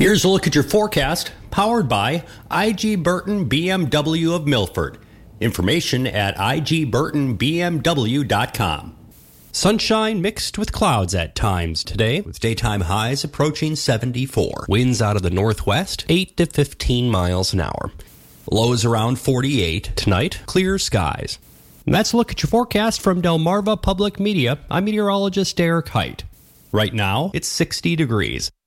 Here's a look at your forecast, powered by IG Burton BMW of Milford. Information at igburtonbmw.com. Sunshine mixed with clouds at times today, with daytime highs approaching 74. Winds out of the northwest, 8 to 15 miles an hour. Lows around 48. Tonight, clear skies. And that's a look at your forecast from Delmarva Public Media. I'm meteorologist Derek Height. Right now, it's 60 degrees.